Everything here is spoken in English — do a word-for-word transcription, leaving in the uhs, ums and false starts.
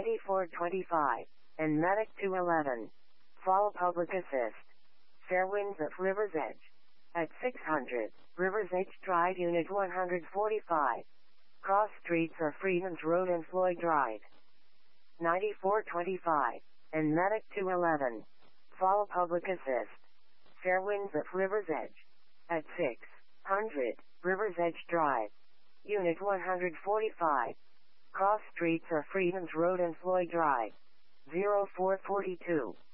ninety-four twenty-five, and Medic two eleven. Follow Public Assist. Fair winds at River's Edge. At six hundred, River's Edge Drive Unit one forty-five. Cross streets are Freedoms Road and Floyd Drive. ninety-four twenty-five, and Medic two eleven. Follow Public Assist. Fair winds at River's Edge. At six hundred, River's Edge Drive. Unit one forty-five. Cross streets are Freedoms Road and Floyd Drive. zero four four two.